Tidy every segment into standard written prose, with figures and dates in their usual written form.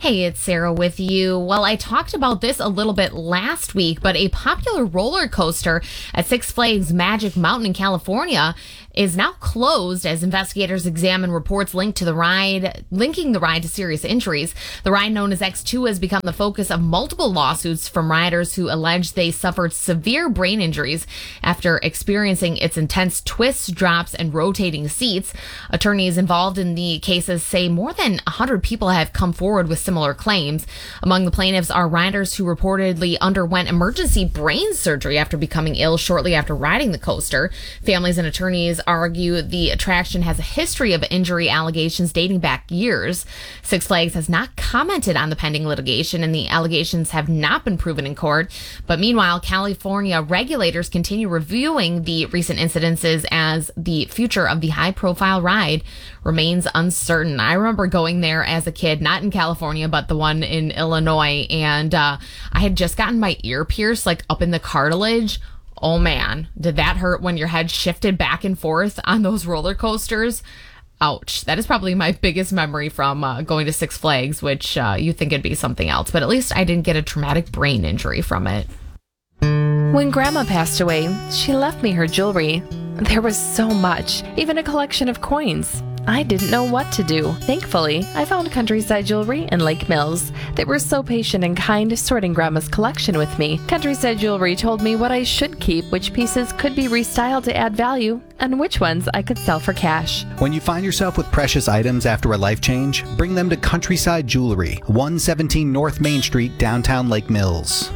Hey, it's Sarah with you. Well, I talked about this a little bit last week, but a popular roller coaster at Six Flags Magic Mountain in California is now closed as investigators examine reports linking the ride to serious injuries. The ride, known as X2, has become the focus of multiple lawsuits from riders who allege they suffered severe brain injuries after experiencing its intense twists, drops, and rotating seats. Attorneys involved in the cases say more than 100 people have come forward with similar claims. Among the plaintiffs are riders who reportedly underwent emergency brain surgery after becoming ill shortly after riding the coaster. Families and attorneys argue the attraction has a history of injury allegations dating back years. Six Flags has not commented on the pending litigation, and the allegations have not been proven in court. But meanwhile, California regulators continue reviewing the recent incidences as the future of the high-profile ride remains uncertain. I remember going there as a kid, not in California, but the one in Illinois, and I had just gotten my ear pierced, like up in the cartilage. Oh man, did that hurt when your head shifted back and forth on those roller coasters? Ouch. That is probably my biggest memory from going to Six Flags, which you think it'd be something else, but at least I didn't get a traumatic brain injury from it. When Grandma passed away, she left me her jewelry. There was so much, even a collection of coins. I didn't know what to do. Thankfully, I found Countryside Jewelry in Lake Mills. They were so patient and kind, sorting Grandma's collection with me. Countryside Jewelry told me what I should keep, which pieces could be restyled to add value, and which ones I could sell for cash. When you find yourself with precious items after a life change, bring them to Countryside Jewelry, 117 North Main Street, downtown Lake Mills.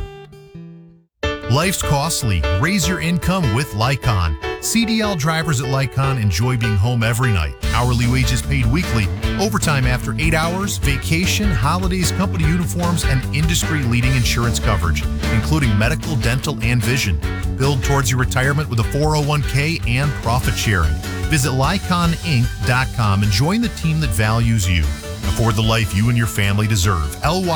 Life's costly. Raise your income with Lycon. CDL drivers at Lycon enjoy being home every night. Hourly wages paid weekly, overtime after 8 hours, vacation, holidays, company uniforms, and industry-leading insurance coverage, including medical, dental, and vision. Build towards your retirement with a 401k and profit sharing. Visit LyconInc.com and join the team that values you. Afford the life you and your family deserve.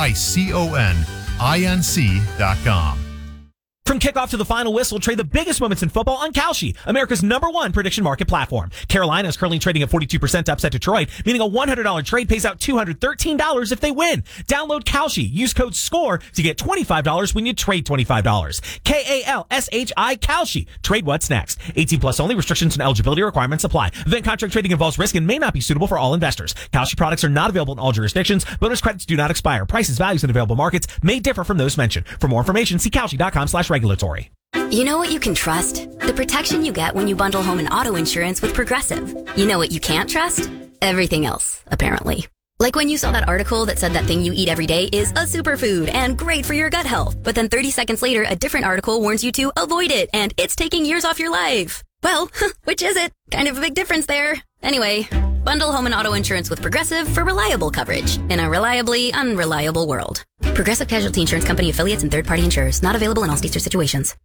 LYCONINC.com. From kickoff to the final whistle, trade the biggest moments in football on Kalshi, America's #1 prediction market platform. Carolina is currently trading at 42% to upset Detroit, meaning a $100 trade pays out $213 if they win. Download Kalshi. Use code SCORE to get $25 when you trade $25. KALSHI Kalshi. Trade what's next. 18 plus only. Restrictions and eligibility requirements apply. Event contract trading involves risk and may not be suitable for all investors. Kalshi products are not available in all jurisdictions. Bonus credits do not expire. Prices, values, and available markets may differ from those mentioned. For more information, see Kalshi.com/regulatory. You know what you can trust? The protection you get when you bundle home and auto insurance with Progressive. You know what you can't trust? Everything else, apparently. Like when you saw that article that said that thing you eat every day is a superfood and great for your gut health. But then 30 seconds later, a different article warns you to avoid it and it's taking years off your life. Well, which is it? Kind of a big difference there. Anyway, bundle home and auto insurance with Progressive for reliable coverage in a reliably unreliable world. Progressive Casualty Insurance Company affiliates and third-party insurers. Not available in all states or situations.